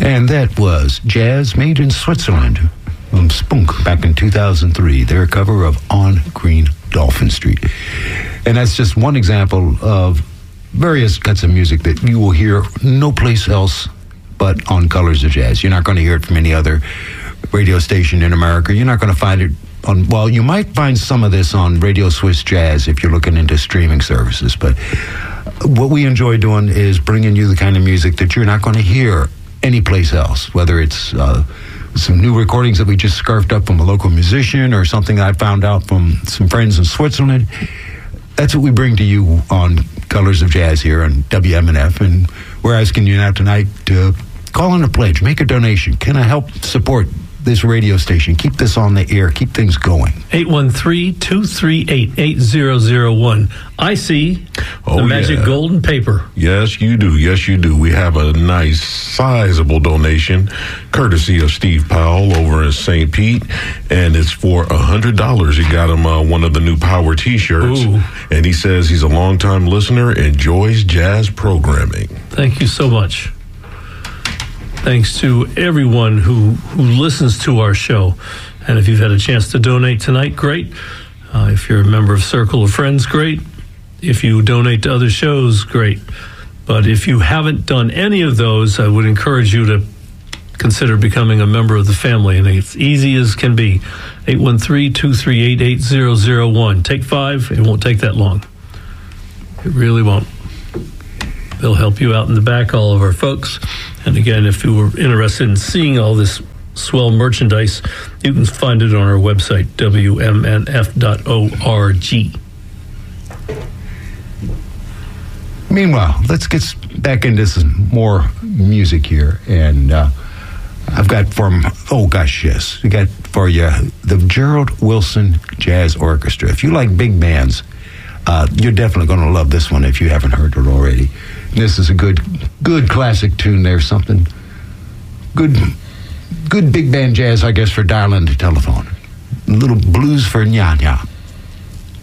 And that was Jazz Made in Switzerland from Spunk back in 2003, their cover of On Green Dolphin Street. And that's just one example of various kinds of music that you will hear no place else but on Colors of Jazz. You're not going to hear it from any other radio station in America. You're not going to find it on, well, you might find some of this on Radio Swiss Jazz if you're looking into streaming services, but what we enjoy doing is bringing you the kind of music that you're not going to hear anyplace else, whether it's some new recordings that we just scarfed up from a local musician or something I found out from some friends in Switzerland. That's what we bring to you on Colors of Jazz here on WMNF, and we're asking you now tonight to call in a pledge, make a donation. Can I help support this radio station? Keep this on the air, keep things going. 813-238-8001. I see the magic golden paper. Yes, you do. Yes, you do. We have a nice, sizable donation, courtesy of Steve Powell over in St. Pete, and it's for $100. He got him one of the new Power T-shirts, and he says he's a longtime listener, enjoys jazz programming. Thank you so much. Thanks to everyone who listens to our show. And if you've had a chance to donate tonight, great. If you're a member of Circle of Friends, great. If you donate to other shows, great. But if you haven't done any of those, I would encourage you to consider becoming a member of the family. And it's easy as can be. 813-238-8001. Take 5. It won't take that long. It really won't. They'll help you out in the back, all of our folks. And again, if you were interested in seeing all this swell merchandise, you can find it on our website, wmnf.org. Meanwhile, let's get back into some more music here. And I've got from, we got for you the Gerald Wilson Jazz Orchestra. If you like big bands, you're definitely going to love this one if you haven't heard it already. This is a good classic tune there, something good big band jazz, I guess, for dialing the telephone. A little blues for Nya Nya.